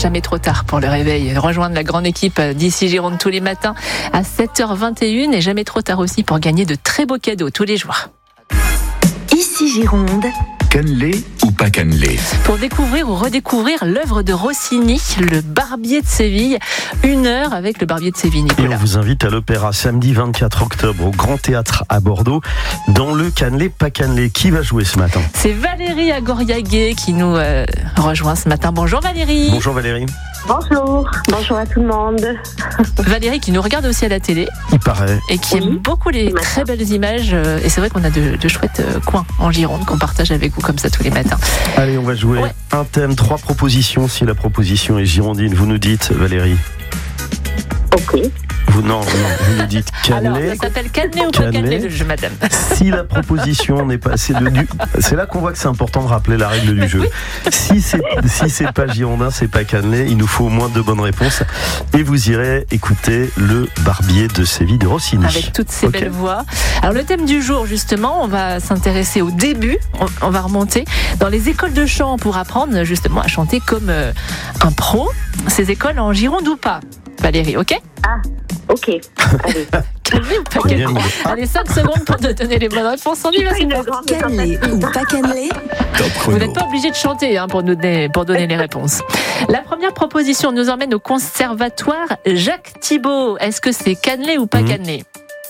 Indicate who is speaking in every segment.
Speaker 1: jamais trop tard pour le réveil. Rejoindre la grande équipe d'ici Gironde tous les matins à 7h21 et jamais trop tard aussi pour gagner de très beaux cadeaux tous les jours.
Speaker 2: Ici Gironde.
Speaker 3: Cannelé ou pas cannelé?
Speaker 1: Pour découvrir ou redécouvrir l'œuvre de Rossini, le Barbier de Séville. 1 heure avec le Barbier de Séville,
Speaker 4: Et
Speaker 1: Nicolas.
Speaker 4: on vous invite à l'Opéra samedi 24 octobre au Grand Théâtre à Bordeaux dans le cannelé pas cannelé. Qui va jouer ce matin?
Speaker 1: C'est Valérie Agoriaguet qui nous rejoint ce matin. Bonjour Valérie.
Speaker 4: Bonjour Valérie.
Speaker 5: Bonjour à tout le monde.
Speaker 1: Valérie qui nous regarde aussi à la télé
Speaker 4: Il paraît.
Speaker 1: et qui aime beaucoup les très belles images. Et c'est vrai qu'on a de chouettes coins en Gironde qu'on partage avec vous comme ça tous les matins.
Speaker 4: Allez, on va jouer un thème, 3 propositions. Si la proposition est girondine, vous nous dites, Valérie.
Speaker 5: Ok.
Speaker 4: Vous nous dites
Speaker 1: Alors,
Speaker 4: cannelé.
Speaker 1: ça s'appelle cannelé ou pas
Speaker 4: Cannelé.
Speaker 1: cannelé le jeu, madame?
Speaker 4: Si la proposition n'est pas, c'est là qu'on voit que c'est important de rappeler la règle du jeu. Si c'est pas girondin, c'est pas cannelé, il nous faut au moins 2 bonnes réponses. Et vous irez écouter le Barbier de Séville de Rossini.
Speaker 1: Avec toutes ces belles voix. Alors le thème du jour, justement, on va s'intéresser au début. On va remonter dans les écoles de chant pour apprendre justement à chanter comme un pro. Ces écoles en Gironde ou pas, Valérie, ok?
Speaker 5: Ok. Allez.
Speaker 1: Cannelé ou pas cannelé? Allez, 5 secondes pour te donner les bonnes réponses. On y va, c'est parti.
Speaker 2: Cannelé ou pas cannelé?
Speaker 3: Top
Speaker 1: Vous
Speaker 3: chrono.
Speaker 1: n'êtes pas obligé de chanter pour donner les réponses. La première proposition nous emmène au conservatoire Jacques Thibault. Est-ce que c'est cannelé ou pas cannelé?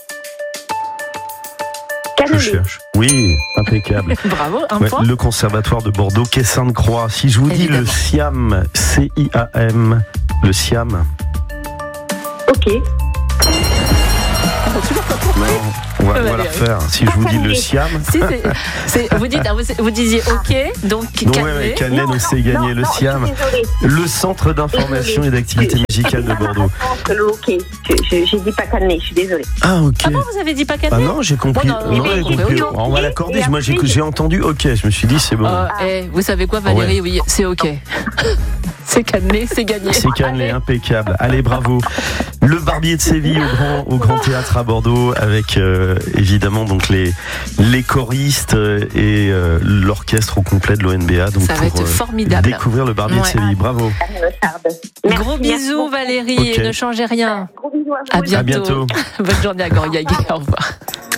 Speaker 4: Je
Speaker 5: Cannelé.
Speaker 4: cherche. Oui, impeccable.
Speaker 1: Bravo, un
Speaker 4: Ouais,
Speaker 1: point.
Speaker 4: le conservatoire de Bordeaux, quai Sainte-Croix. Si je vous dis
Speaker 1: Évidemment.
Speaker 4: le SIAM, C-I-A-M, le SIAM.
Speaker 5: Ok.
Speaker 4: Non, on va la
Speaker 1: Valérie.
Speaker 4: refaire. Si je vous dis le SIAM.
Speaker 1: Si, vous disiez OK, donc
Speaker 4: Non,
Speaker 1: cannelé.
Speaker 4: ouais, cannelé, donc c'est gagné le SIAM.
Speaker 5: Désolée.
Speaker 4: Le Centre d'information et d'activité musicale de Bordeaux.
Speaker 5: Ok. J'ai dit pas cannelé, je suis désolée.
Speaker 4: Ah, ok.
Speaker 1: Ah bon, vous avez dit pas
Speaker 4: Ah
Speaker 1: cannelé?
Speaker 4: non, j'ai compris.
Speaker 1: Bon, non,
Speaker 4: j'ai
Speaker 1: oui,
Speaker 4: compris.
Speaker 1: oui,
Speaker 4: On va l'accorder.
Speaker 5: Et
Speaker 4: Moi,
Speaker 5: après,
Speaker 4: j'ai entendu OK. Je me suis dit, c'est bon.
Speaker 1: Vous savez quoi, Valérie? Oui, c'est OK. C'est cannelé, c'est gagné.
Speaker 4: C'est cannelé,
Speaker 1: Allez.
Speaker 4: impeccable. Allez, bravo. Le Barbier de Séville au Grand Théâtre à Bordeaux, avec évidemment donc les choristes et l'orchestre au complet de l'ONBA. Donc
Speaker 1: Ça va être formidable.
Speaker 4: découvrir le Barbier de
Speaker 1: Ouais.
Speaker 4: Séville. Bravo.
Speaker 5: Ça me tarde. Merci,
Speaker 1: Gros
Speaker 5: merci
Speaker 1: bisous,
Speaker 5: beaucoup.
Speaker 1: Valérie.
Speaker 4: Ok.
Speaker 1: Et ne changez rien.
Speaker 5: Gros bisous à vous.
Speaker 1: À bientôt.
Speaker 4: À bientôt.
Speaker 1: Bonne journée à Goriaguet. Au revoir.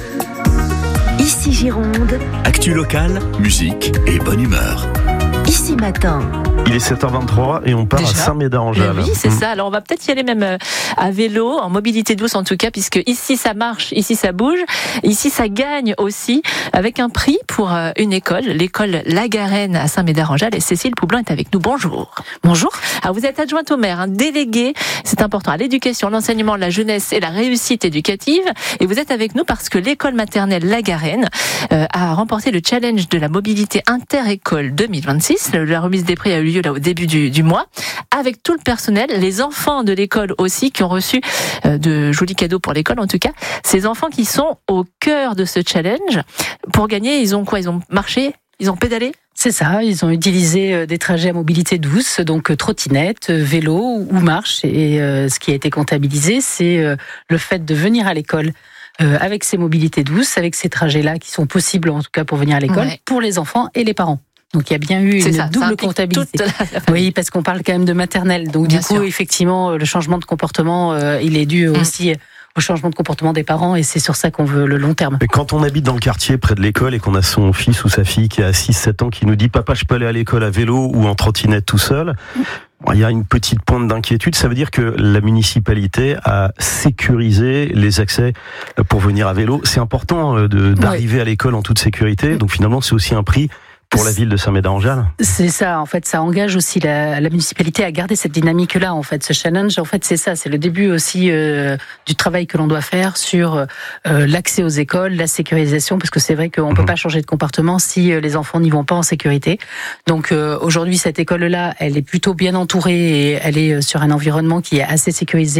Speaker 2: Ici Gironde.
Speaker 3: Actu locale, musique et bonne humeur.
Speaker 2: Ici Matin.
Speaker 4: Il est 7h23 et on part
Speaker 1: Déjà
Speaker 4: à Saint-Médard-en-Jalles.
Speaker 1: Oui, c'est ça. Alors, on va peut-être y aller même à vélo, en mobilité douce en tout cas, puisque ici ça marche, ici ça bouge, ici ça gagne aussi, avec un prix pour une école, l'école La Garenne à Saint-Médard-en-Jalles. Et Cécile Poublin est avec nous. Bonjour.
Speaker 6: Bonjour.
Speaker 1: Alors, vous êtes adjointe au maire, déléguée, c'est important, à l'éducation, l'enseignement, la jeunesse et la réussite éducative. Et vous êtes avec nous parce que l'école maternelle La Garenne a remporté le challenge de la mobilité inter-école 2026. La remise des prix a eu lieu là au début du mois, avec tout le personnel, les enfants de l'école aussi, qui ont reçu de jolis cadeaux pour l'école en tout cas. Ces enfants qui sont au cœur de ce challenge. Pour gagner, ils ont quoi? Ils ont marché? Ils ont pédalé?
Speaker 6: C'est ça, ils ont utilisé des trajets à mobilité douce, donc trottinette, vélo ou marche. Et ce qui a été comptabilisé, c'est le fait de venir à l'école avec ces mobilités douces, avec ces trajets-là qui sont possibles en tout cas pour venir à l'école,
Speaker 1: Ouais.
Speaker 6: pour les enfants et les parents. Donc il y a bien eu
Speaker 1: C'est
Speaker 6: une
Speaker 1: ça, ça
Speaker 6: double
Speaker 1: implique
Speaker 6: comptabilité.
Speaker 1: toute la famille.
Speaker 6: Oui, parce qu'on parle quand même de maternelle. Donc
Speaker 1: Bien
Speaker 6: du coup,
Speaker 1: sûr.
Speaker 6: effectivement, le changement de comportement, il est dû aussi au changement de comportement des parents et c'est sur ça qu'on veut le long terme.
Speaker 4: Mais quand on habite dans le quartier près de l'école et qu'on a son fils ou sa fille qui a 6-7 ans qui nous dit « Papa, je peux aller à l'école à vélo ou en trottinette tout seul », il y a une petite pointe d'inquiétude. Ça veut dire que la municipalité a sécurisé les accès pour venir à vélo. C'est important d'arriver à l'école en toute sécurité. Donc finalement, c'est aussi un prix pour la ville de Saint-Médard-en-Jalles.
Speaker 6: C'est ça, en fait, ça engage aussi la municipalité à garder cette dynamique-là, en fait. Ce challenge, en fait, c'est ça, c'est le début aussi du travail que l'on doit faire sur l'accès aux écoles, la sécurisation, parce que c'est vrai qu'on ne peut pas changer de comportement si les enfants n'y vont pas en sécurité. Donc aujourd'hui, cette école-là, elle est plutôt bien entourée et elle est sur un environnement qui est assez sécurisé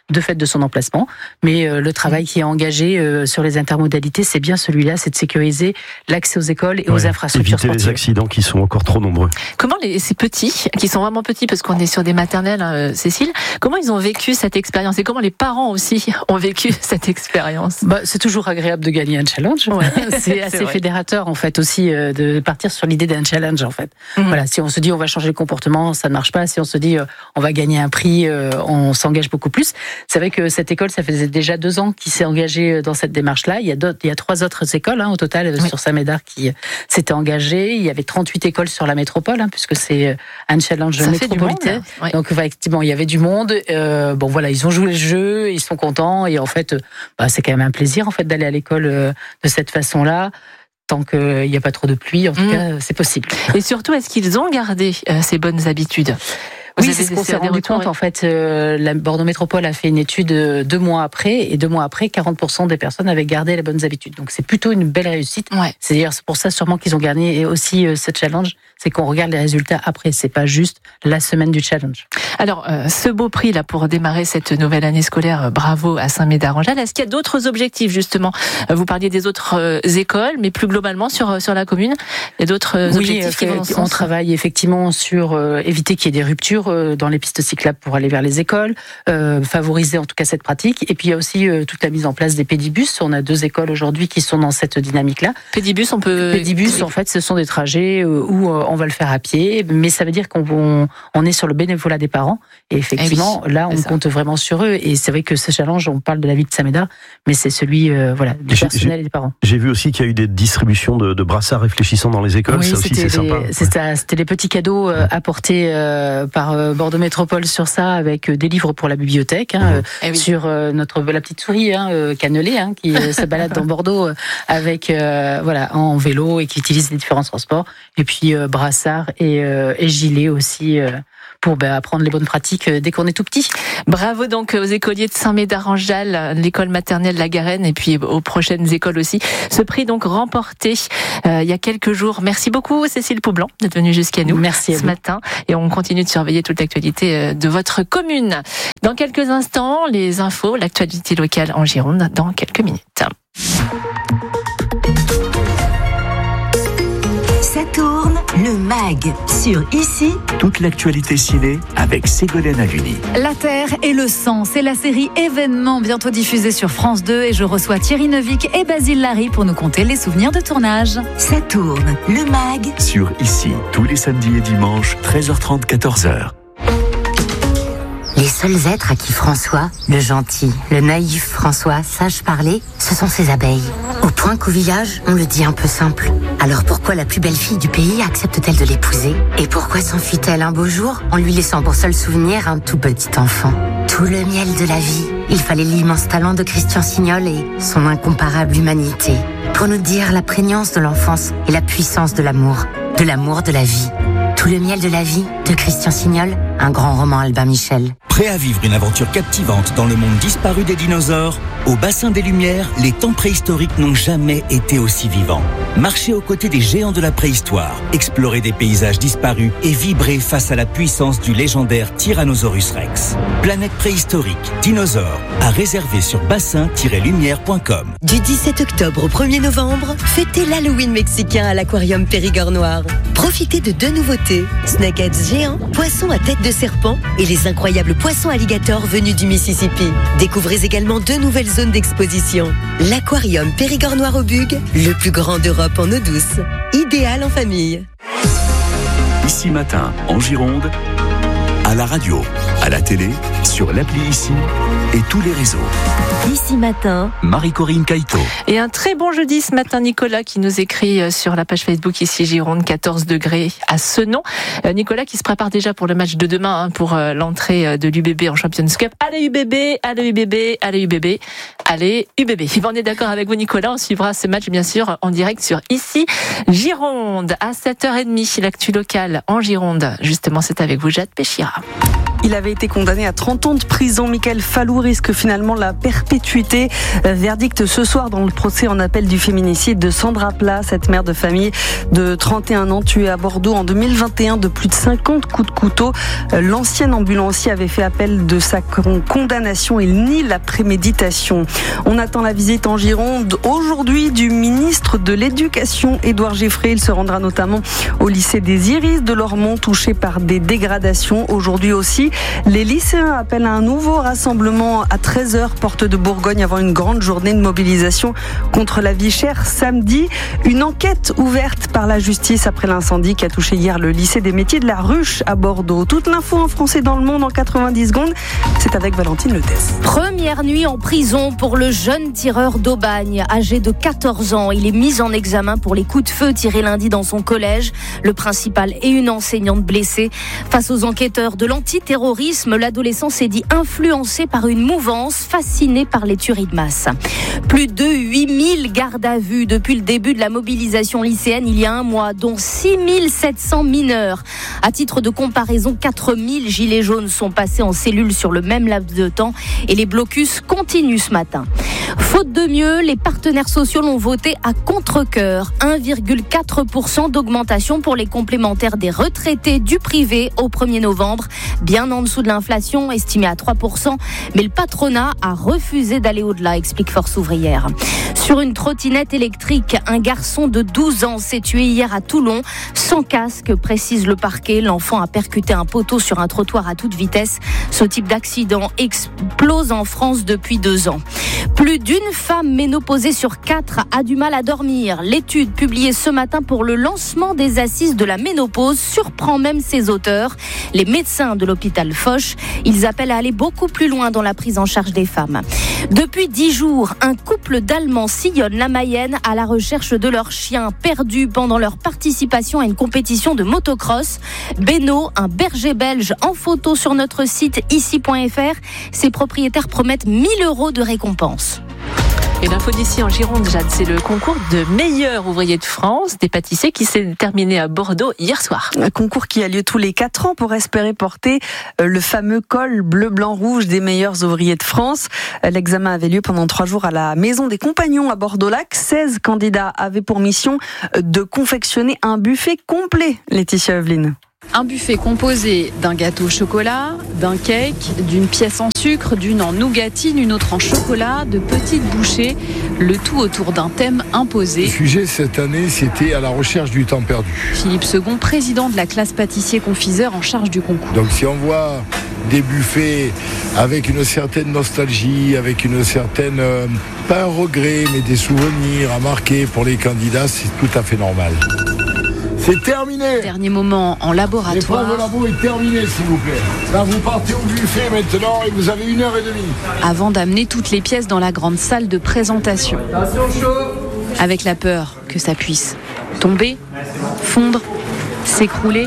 Speaker 6: de fait de son emplacement. Mais le travail qui est engagé sur les intermodalités, c'est bien celui-là, c'est de sécuriser l'accès aux écoles et aux infrastructures
Speaker 4: éviter
Speaker 6: sportives.
Speaker 4: les accidents qui sont encore trop nombreux.
Speaker 1: Comment ces petits, qui sont vraiment petits, parce qu'on est sur des maternelles, hein, Cécile, comment ils ont vécu cette expérience et comment les parents aussi ont vécu cette expérience?
Speaker 6: C'est toujours agréable de gagner un challenge.
Speaker 1: Ouais,
Speaker 6: c'est assez
Speaker 1: vrai.
Speaker 6: fédérateur en fait aussi de partir sur l'idée d'un challenge en fait. Voilà, si on se dit on va changer le comportement, ça ne marche pas. Si on se dit on va gagner un prix, on s'engage beaucoup plus. C'est vrai que cette école, ça faisait déjà 2 ans qu'il s'est engagé dans cette démarche-là. Il y a 3 autres écoles au total sur Saint-Médard qui s'étaient engagées. Il y avait 38 écoles sur la métropole, puisque c'est un challenge métropolitain.
Speaker 1: Ouais.
Speaker 6: Donc effectivement, il y avait du monde. Ils ont joué le jeu, ils sont contents et en fait, c'est quand même un plaisir en fait d'aller à l'école de cette façon-là. Tant qu'il n'y a pas trop de pluie, en tout cas, c'est possible.
Speaker 1: Et surtout, est-ce qu'ils ont gardé ces bonnes habitudes?
Speaker 6: Oui, c'est ce qu'on s'est rendu compte. En fait, la Bordeaux Métropole a fait une étude 2 mois après, et 2 mois après, 40% des personnes avaient gardé les bonnes habitudes. Donc, c'est plutôt une belle réussite.
Speaker 1: Ouais.
Speaker 6: C'est-à-dire, c'est pour ça sûrement qu'ils ont gagné. Et aussi, ce challenge, c'est qu'on regarde les résultats après. C'est pas juste la semaine du challenge.
Speaker 1: Alors, ce beau prix là pour démarrer cette nouvelle année scolaire, bravo à Saint-Médard-en-Jalles. Est-ce qu'il y a d'autres objectifs justement? Vous parliez des autres écoles, mais plus globalement sur la commune, il y a d'autres objectifs qui vont dans ce sens.
Speaker 6: On travaille effectivement sur éviter qu'il y ait des ruptures dans les pistes cyclables pour aller vers les écoles, favoriser en tout cas cette pratique. Et puis il y a aussi toute la mise en place des pédibus. On a 2 écoles aujourd'hui qui sont dans cette dynamique-là.
Speaker 1: Pédibus,
Speaker 6: Pédibus, en fait, ce sont des trajets où on va le faire à pied, mais ça veut dire qu'on est sur le bénévolat des parents. Et effectivement, là, on compte vraiment sur eux. Et c'est vrai que ce challenge, on parle de la vie de Saint-Médard, mais c'est celui du personnel et des parents.
Speaker 4: J'ai vu aussi qu'il y a eu des distributions de brassards réfléchissants dans les écoles.
Speaker 6: Oui,
Speaker 4: ça aussi, c'est sympa.
Speaker 6: C'était les petits cadeaux apportés par Bordeaux Métropole sur ça, avec des livres pour la bibliothèque, sur la petite souris cannelée qui se balade dans Bordeaux avec en vélo et qui utilise les différents transports. Et puis brassard et gilet aussi. Pour apprendre les bonnes pratiques dès qu'on est tout petit.
Speaker 1: Bravo donc aux écoliers de Saint-Médard-en-Jalles, l'école maternelle La Garenne et puis aux prochaines écoles aussi. Ce prix donc remporté il y a quelques jours. Merci beaucoup Cécile Poublan d'être venue jusqu'à nous ce matin et on continue de surveiller toute l'actualité de votre commune. Dans quelques instants, les infos, l'actualité locale en Gironde dans quelques minutes.
Speaker 2: Ça tourne, le MAG sur Ici.
Speaker 3: Toute l'actualité ciné avec Ségolène Haluni.
Speaker 7: La Terre et le sang, c'est la série Événement bientôt diffusée sur France 2 et je reçois Thierry Neuvik et Basile Larry pour nous conter les souvenirs de tournage.
Speaker 2: Ça tourne, le MAG
Speaker 3: Sur Ici, tous les samedis et dimanches, 13h30, 14h.
Speaker 8: Les seuls êtres à qui François, le gentil, le naïf François, sache parler, ce sont ses abeilles. Au point qu'au village, on le dit un peu simple. Alors pourquoi la plus belle fille du pays accepte-t-elle de l'épouser? Et pourquoi s'enfuit-elle un beau jour en lui laissant pour seul souvenir un tout petit enfant? Tout le miel de la vie. Il fallait l'immense talent de Christian Signol et son incomparable humanité pour nous dire la prégnance de l'enfance et la puissance de l'amour de la vie. Tout le miel de la vie de Christian Signol, un grand roman Albin Michel.
Speaker 9: Prêt à vivre une aventure captivante dans le monde disparu des dinosaures? Au bassin des Lumières, les temps préhistoriques n'ont jamais été aussi vivants. Marchez aux côtés des géants de la préhistoire, explorez des paysages disparus et vibrez face à la puissance du légendaire Tyrannosaurus Rex. Planète préhistorique, dinosaures, à réserver sur bassin-lumière.com.
Speaker 10: Du 17 octobre au 1er novembre, fêtez l'Halloween mexicain à l'Aquarium Périgord Noir. Profitez de 2 nouveautés, snakeheads géants, poissons à tête de serpent et les incroyables poissons alligators venus du Mississippi. Découvrez également 2 nouvelles zones d'exposition. L'Aquarium Périgord Noir au Bug, le plus grand d'Europe en eau douce. Idéal en famille.
Speaker 3: Ici Matin, en Gironde, à la radio, à la télé, sur l'appli Ici et tous les réseaux.
Speaker 2: Ici Matin,
Speaker 3: Marie-Corinne Caïto.
Speaker 1: Et un très bon jeudi ce matin, Nicolas qui nous écrit sur la page Facebook Ici Gironde, 14 degrés à Senon. Nicolas qui se prépare déjà pour le match de demain, pour l'entrée de l'UBB en Champions Cup. Allez UBB, allez UBB, allez UBB, allez UBB. On est d'accord avec vous Nicolas, on suivra ce match bien sûr en direct sur Ici Gironde à 7h30, l'actu locale en Gironde. Justement, c'est avec vous Jade Péchira.
Speaker 11: Il avait été condamné à 30 ans de prison. Mickaël Fallou risque finalement la perpétuité. Verdict ce soir dans le procès en appel du féminicide de Sandra Plat, cette mère de famille de 31 ans tuée à Bordeaux en 2021 de plus de 50 coups de couteau. L'ancien ambulancier avait fait appel de sa condamnation. Il nie la préméditation. On attend la visite en Gironde aujourd'hui du ministre de l'Éducation, Édouard Geffray. Il se rendra notamment au lycée des Iris de Lormont, touché par des dégradations. Aujourd'hui aussi, les lycéens appellent à un nouveau rassemblement à 13h, porte de Bourgogne, avant une grande journée de mobilisation contre la vie chère samedi. Une enquête ouverte par la justice après l'incendie qui a touché hier le lycée des métiers de la Ruche à Bordeaux. Toute l'info en français dans le monde en 90 secondes. C'est avec Valentine Letès.
Speaker 12: Première nuit en prison pour le jeune tireur d'Aubagne. Âgé de 14 ans, il est mis en examen pour les coups de feu tirés lundi dans son collège. Le principal et une enseignante blessée. Face aux enquêteurs de l'antiterrorisme, l'adolescent s'est dit influencé par une mouvance, fasciné par les tueries de masse. Plus de 8000 gardes à vue depuis le début de la mobilisation lycéenne il y a un mois, dont 6700 mineurs. À titre de comparaison, 4000 gilets jaunes sont passés en cellule sur le même laps de temps et les blocus continuent ce matin. Faute de mieux, les partenaires sociaux l'ont voté à contre-cœur. 1,4% d'augmentation pour les complémentaires des retraités du privé au 1er novembre. Bien en dessous de l'inflation, estimée à 3%. Mais le patronat a refusé d'aller au-delà, explique Force ouvrière. Sur une trottinette électrique, un garçon de 12 ans s'est tué hier à Toulon. Sans casque, précise le parquet. L'enfant a percuté un poteau sur un trottoir à toute vitesse. Ce type d'accident explose en France depuis 2 ans. Plus d'une femme ménopausée sur 4 a du mal à dormir. L'étude publiée ce matin pour le lancement des assises de la ménopause surprend même ses auteurs. Les médecins de l'hôpital Foch, ils appellent à aller beaucoup plus loin dans la prise en charge des femmes. Depuis 10 jours, un couple d'Allemands sillonne la Mayenne à la recherche de leur chien perdu pendant leur participation à une compétition de motocross. Beno, un berger belge en photo sur notre site ici.fr. Ses propriétaires promettent 1 000 € de récompense.
Speaker 1: Et l'info d'ici en Gironde, Jade, c'est le concours de meilleurs ouvriers de France des pâtissiers qui s'est terminé à Bordeaux hier soir.
Speaker 11: Un concours qui a lieu tous les 4 ans pour espérer porter le fameux col bleu, blanc, rouge des meilleurs ouvriers de France. L'examen avait lieu pendant 3 jours à la Maison des Compagnons à Bordeaux-Lac. 16 candidats avaient pour mission de confectionner un buffet complet. Laetitia Eveline.
Speaker 13: Un buffet composé d'un gâteau au chocolat, d'un cake, d'une pièce en sucre, d'une en nougatine, une autre en chocolat, de petites bouchées, le tout autour d'un thème imposé.
Speaker 14: Le sujet cette année, c'était à la recherche du temps perdu.
Speaker 13: Philippe Second, président de la classe pâtissier-confiseur en charge du concours.
Speaker 14: Donc si on voit des buffets avec une certaine nostalgie, avec une certaine, pas un regret, mais des souvenirs à marquer pour les candidats, c'est tout à fait normal. C'est terminé.
Speaker 13: Dernier moment en laboratoire.
Speaker 14: L'épreuve au labo est terminée, s'il vous plaît. Là, vous partez au buffet maintenant et vous avez 1h30.
Speaker 13: Avant d'amener toutes les pièces dans la grande salle de présentation.
Speaker 14: Attention chaud.
Speaker 13: Avec la peur que ça puisse tomber, fondre, s'écrouler,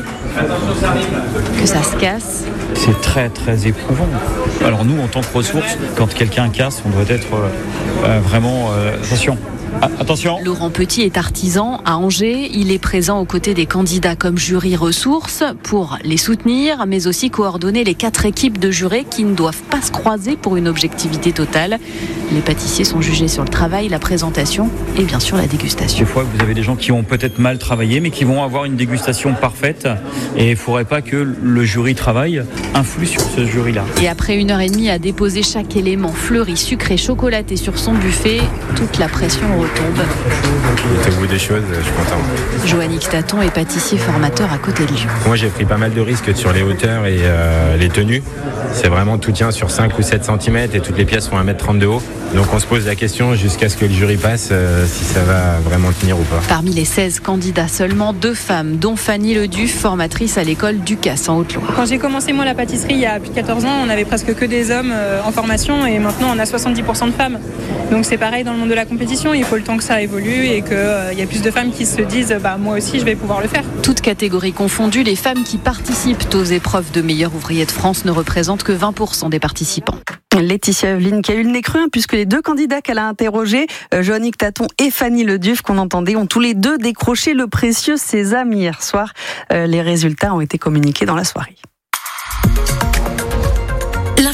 Speaker 13: que ça se casse.
Speaker 15: C'est très très éprouvant. Alors nous, en tant que ressources, quand quelqu'un casse, on doit être vraiment attention. Attention.
Speaker 13: Laurent Petit est artisan à Angers. Il est présent aux côtés des candidats comme jury ressources pour les soutenir, mais aussi coordonner les 4 équipes de jurés qui ne doivent pas se croiser pour une objectivité totale. Les pâtissiers sont jugés sur le travail, la présentation et bien sûr la dégustation.
Speaker 15: Des fois, vous avez des gens qui ont peut-être mal travaillé, mais qui vont avoir une dégustation parfaite. Et il ne faudrait pas que le jury travail influe sur ce jury-là.
Speaker 13: Et après 1h30 à déposer chaque élément fleuri, sucré, chocolaté sur son buffet, toute la pression retombe.
Speaker 16: Au bout des choses, je suis content.
Speaker 13: Joannick Taton est pâtissier formateur à côté de lui.
Speaker 16: Moi, j'ai pris pas mal de risques sur les hauteurs et les tenues. C'est vraiment tout tient sur 5 ou 7 cm et toutes les pièces font 1m30 de haut. Donc on se pose la question jusqu'à ce que le jury passe si ça va vraiment tenir ou pas.
Speaker 13: Parmi les 16 candidats, seulement 2 femmes, dont Fanny Leduf, formatrice à l'école Ducasse en Haute-Loire.
Speaker 17: Quand j'ai commencé moi la pâtisserie il y a plus de 14 ans, on avait presque que des hommes en formation et maintenant on a 70% de femmes. Donc c'est pareil dans le monde de la compétition, il faut le temps que ça évolue et qu'il y a plus de femmes qui se disent moi aussi je vais pouvoir le faire.
Speaker 13: Toutes catégories confondues, les femmes qui participent aux épreuves de meilleurs ouvriers de France ne représentent que 20% des participants.
Speaker 11: Laetitia Eveline qui a eu le nez cru puisque les 2 candidats qu'elle a interrogés, Joannick Taton et Fanny Leduf qu'on entendait, ont tous les 2 décroché le précieux sésame hier soir. Les résultats ont été communiqués dans la soirée.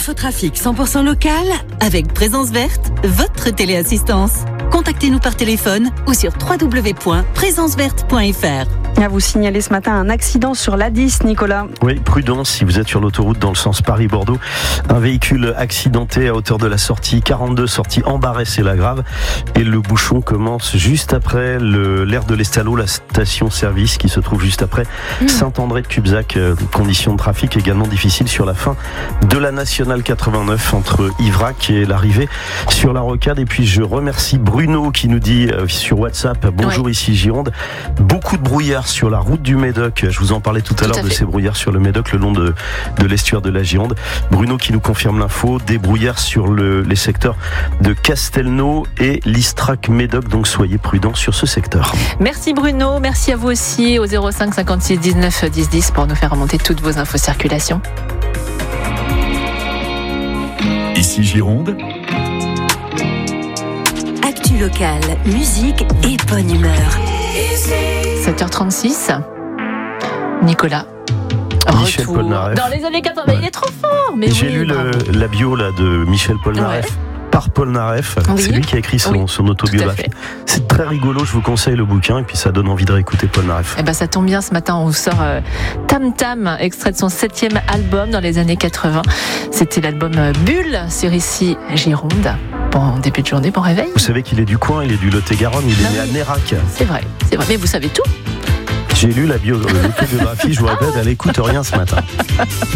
Speaker 10: L'infotrafic 100% local avec Présence Verte, votre téléassistance. Contactez-nous par téléphone ou sur www.présenceverte.fr.
Speaker 11: À vous signaler ce matin un accident sur l'A10, Nicolas.
Speaker 4: Oui, prudence si vous êtes sur l'autoroute dans le sens Paris-Bordeaux. Un véhicule accidenté à hauteur de la sortie 42, sortie Embarès-et-Lagrave. Et le bouchon commence juste après l'aire de l'Estalo, la station-service qui se trouve juste après Saint-André de Cubzac. Conditions de trafic également difficiles sur la fin de la Nationale 89 entre Ivrac et l'arrivée sur la rocade. Et puis je remercie Bruno qui nous dit sur WhatsApp, bonjour, ici Gironde. Beaucoup de brouillard sur la route du Médoc. Je vous en parlais tout à l'heure de ces brouillards sur le Médoc, le long de l'estuaire de la Gironde. Bruno qui nous confirme l'info, des brouillards sur les secteurs de Castelnau et l'Istrac Médoc, donc soyez prudents sur ce secteur.
Speaker 1: Merci Bruno, merci à vous aussi au 05 56 19 10 10 pour nous faire remonter toutes vos infos circulation.
Speaker 3: Ici Gironde.
Speaker 2: Actu locale, musique et bonne humeur.
Speaker 1: 7h36. Nicolas.
Speaker 4: Michel Polnareff.
Speaker 1: Dans les années 80, il est trop fort. Mais
Speaker 4: j'ai lu la bio là, de Michel Polnareff. Par Polnareff, c'est lui qui a écrit son autobiographie. C'est très rigolo, je vous conseille le bouquin et puis ça donne envie de réécouter Polnareff.
Speaker 1: Eh ben ça tombe bien, ce matin on vous sort Tam Tam, extrait de son 7e album dans les années 80. C'était l'album Bulle sur Ici Gironde. Bon début de journée, bon réveil.
Speaker 4: Vous savez qu'il est du coin, il est du Lot-et-Garonne, il est né à Nérac.
Speaker 1: C'est vrai, mais vous savez tout.
Speaker 4: J'ai lu l'autobiographie, je vous répète, elle écoute rien ce matin.